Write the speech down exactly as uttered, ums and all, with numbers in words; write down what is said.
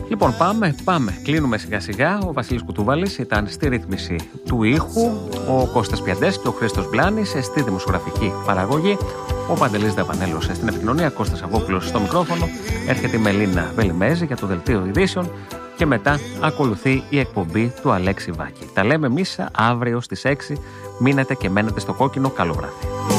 Λοιπόν, πάμε, πάμε. Κλείνουμε σιγά σιγά. Ο Βασίλης Κουτούβαλης ήταν στη ρύθμιση του ήχου, ο Κώστας Πιαντές και ο Χρήστος Μπλάνης στη δημοσιογραφική παραγωγή, ο Παντελής Δαπανέλος στην επικοινωνία, Κώστας Αγόπουλος στο μικρόφωνο. Έρχεται η Μελίνα Βελιμέζη για το δελτίο ειδήσεων και μετά ακολουθεί η εκπομπή του Αλέξη Βάκη. Τα λέμε εμείς αύριο στις έξι. Μείνετε και μένετε στο κόκκινο. Καλό βράδυ.